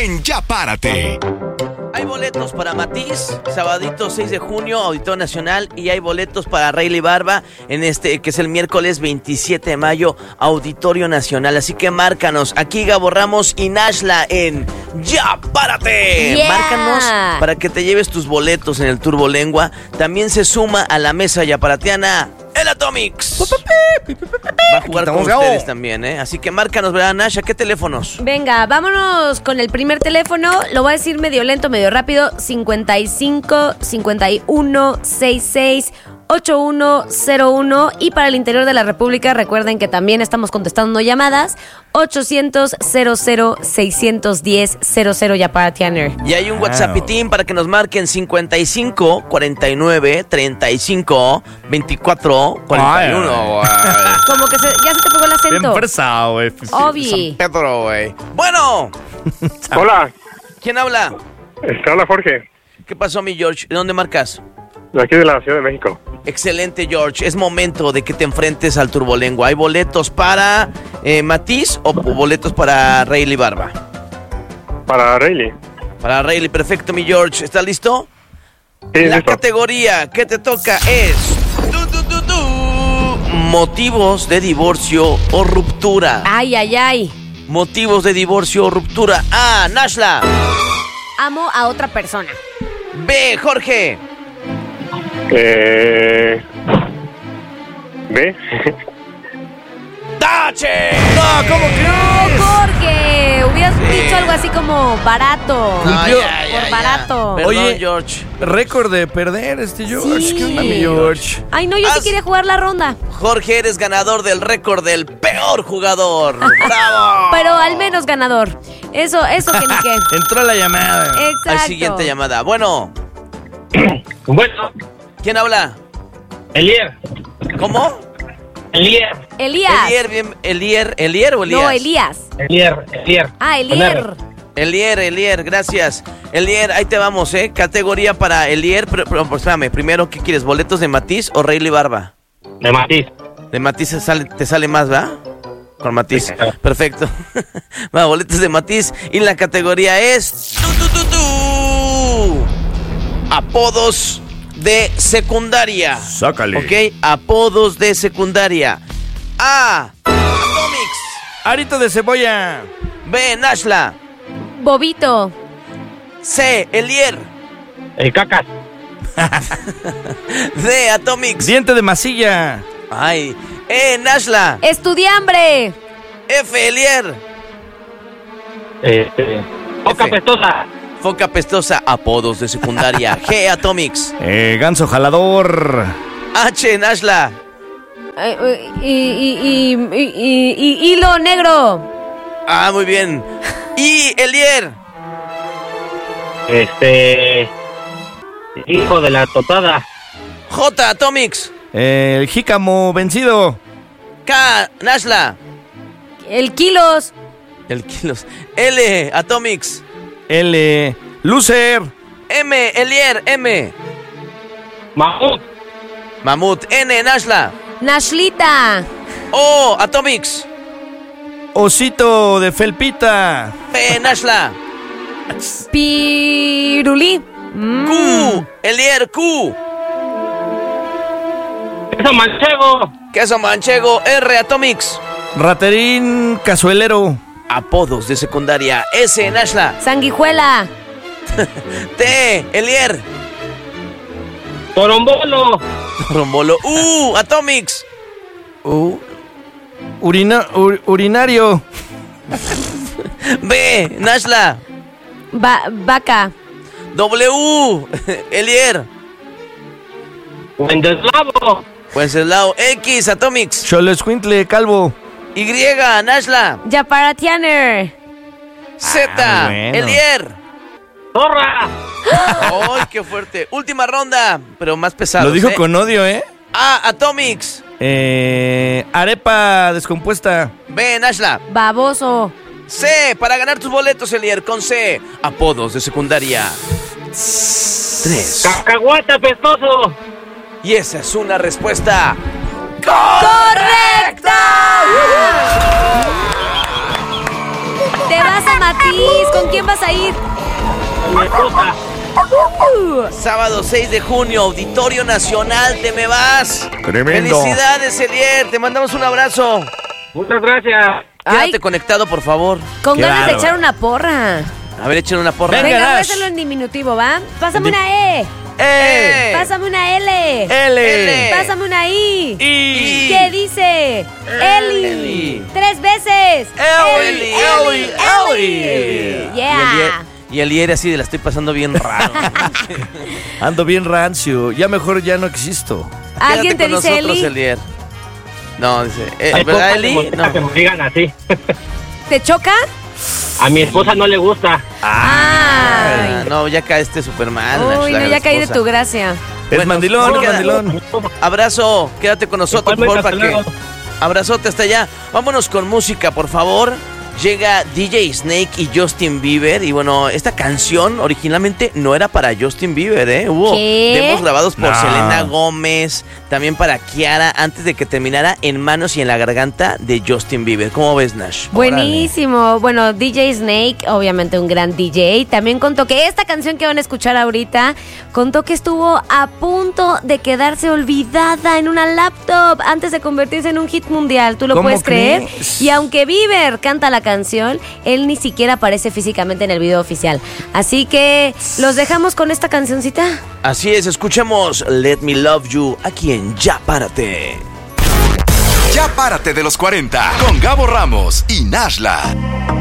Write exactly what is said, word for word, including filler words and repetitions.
en Ya Párate. Hay boletos para Matiz, sabadito seis de junio, Auditorio Nacional, y hay boletos para Rayleigh Barba, en este, que es el miércoles veintisiete de mayo, Auditorio Nacional. Así que márcanos, aquí Gabo Ramos y Nashla en Ya Párate. Yeah. Márcanos para que te lleves tus boletos en el Turbolengua. También se suma a la mesa yaparateana el Atomics. Va a jugar con ustedes también, ¿eh? Así que márcanos, ¿verdad, Nash? ¿A qué teléfonos? Venga, vámonos con el primer teléfono. Lo voy a decir medio lento, medio rápido. cincuenta y cinco, cincuenta y uno, sesenta y seis, ochenta y uno cero uno. Y para el interior de la República, recuerden que también estamos contestando llamadas. ochocientos, cero cero, seiscientos diez, cero cero Yaparateaner. Y hay un WhatsAppitín para que nos marquen cincuenta y cinco, cuarenta y nueve, treinta y cinco, veinticuatro, cuarenta y uno. Como que se, ya se te pegó el acento. Bien fresado, güey. Obi. San Pedro, güey. Bueno. Hola, ¿Quién habla? este habla Jorge, ¿Qué pasó, mi George? ¿De dónde marcas? de aquí de la Ciudad de México. Excelente, George. Es momento de que te enfrentes al Turbolengua. ¿Hay boletos para eh, Matiz o boletos para Rayleigh Barba? Para Rayleigh. Para Rayleigh, perfecto, mi George. ¿Estás listo? Sí, La listo. categoría que te toca es tu, tu, tu, tu, motivos de divorcio o ruptura. Ay, ay, ay. Motivos de divorcio o ruptura. A. Nashla. Amo a otra persona. B. Jorge. Eh... ¿Ve? ¡Tache! No, ¿cómo crees? ¡No, Jorge! Hubieras Sí. dicho algo así como barato. No, Cumplió. ya, ya, Por ya. barato. Perdón, Oye. George. Récord de perder este George. Sí. ¿Qué onda, mi George? Ay, no, yo sí Haz- quería jugar la ronda. Jorge, eres ganador del récord del peor jugador. ¡Bravo! Pero al menos ganador. Eso, eso que ni qué. Entró la llamada. Exacto. Al siguiente llamada. Bueno, Bueno, ¿quién habla? Elier, ¿Cómo? Elier, Elías. Elier, bien, Elier, Elier o Elías? No, Elías. Elier, Elier. Ah, Con Elier. R. Elier, Elier, gracias. Elier, ahí te vamos, ¿eh? Categoría para Elier, pero, pero pues, espérame, primero, ¿qué quieres? ¿Boletos de Matiz o Rayleigh Barba? De Matiz. De Matiz te sale, te sale más, ¿verdad? Con Matiz. Sí. Perfecto. Va, boletos de Matiz. Y la categoría es... ¡Tu, tu, tu, tu! Apodos de secundaria. Sácale. ¿Ok? Apodos de secundaria. A. Atomics. Arito de cebolla. B. Nashla. Bobito. C. Elier. El Cacas. D. Atomics. Diente de masilla. Ay. E. Nashla. Estudiambre. F. Elier. Este. Boca F. Pestosa. Foca pestosa. Apodos de secundaria. G. Atomics. Eh, ganso jalador. H. Nashla. Eh, eh, y, y, y, y, y- y- hilo negro. Ah, muy bien. Y Elier. Este. Hijo de la totada. J. Atomics. Eh, el jícamo vencido. K. Nashla. El kilos. El kilos. L. Atomics. L. Lucer. M. Elier. M. Mamut. Mamut. N. Nashla. Nashlita. O. Atomics. Osito de felpita. P. Nashla. Pirulí. Mm. Q. Elier. Q. Queso manchego. Queso manchego. R. Atomics. Raterín cazuelero. Apodos de secundaria. S. Nashla. Sanguijuela. T. Elier. Torombolo. Rombolo. U. Atomics. Uh, urina, ur- urinario. B. Nashla. Va- vaca. W. Elier. Wendeslavo. Wenceslao. X. Atomics. Cholescuintle calvo. Y. Nashla. Yaparateaner. Z. Ah, bueno. Elier. Zorra. ¡Ay, qué fuerte! Última ronda, pero más pesado. Lo dijo con odio, ¿eh? A. Atomics. Eh, arepa descompuesta. B. Nashla. Baboso. C. Para ganar tus boletos, Elier, con C. Apodos de secundaria. Tres. Cacahuata pestoso. Y esa es una respuesta. ¡Correcta! Te va pasa, Matiz? ¿Con quién vas a ir? Con mi esposa. Uh, Sábado seis de junio, Auditorio Nacional, te me vas. Tremendo. Felicidades, Elier, te mandamos un abrazo. Muchas gracias. Quédate Ay, conectado, por favor. con Qué ganas de bárbaro. echar una porra. A ver, echen una porra. Venga. Venga, voy a Nash. hacerlo en diminutivo, ¿va? Pásame En di- una E. ¡Eh! Pásame una L. L. L. Pásame una I. Y. ¿Qué dice? Eli. Eli. Tres veces. Eli, Eli, Eli, Eli. Y Elier, Yeah. y Elier así de la estoy pasando bien raro. Ando bien rancio. Ya mejor ya no existo. ¿Alguien te Quédate con dice nosotros, Eli? Elier. No, dice. eh, Ay, ¿Verdad, poca Eli? emoción que No. me digan así. ¿Te choca? A mi esposa no le gusta. Ah, Ay. no, ya caíste súper mal. Uy, Nash, no, la ya caí de esposa. tu gracia. Es Bueno, mandilón, queda- es mandilón. Abrazo, quédate con nosotros, por Igualmente, favor, para hasta que... luego. Abrazote hasta allá. Vámonos con música, por favor. Llega D J Snake y Justin Bieber. Y bueno, esta canción originalmente no era para Justin Bieber, ¿eh? Hubo ¿Qué? demos grabados por No. Selena Gómez, también para Kiara, antes de que terminara En Manos y en la Garganta de Justin Bieber. ¿Cómo ves, Nash? Buenísimo. Bueno, D J Snake, obviamente un gran D J, también contó que esta canción que van a escuchar ahorita, contó que estuvo a punto de quedarse olvidada en una laptop antes de convertirse en un hit mundial. ¿Tú lo ¿Cómo puedes creer? crees? Y aunque Bieber canta la canción, él ni siquiera aparece físicamente en el video oficial. Así que los dejamos con esta cancioncita. Así es, escuchemos Let Me Love You aquí en Ya Párate. Ya párate de los cuarenta con Gabo Ramos y Nashla.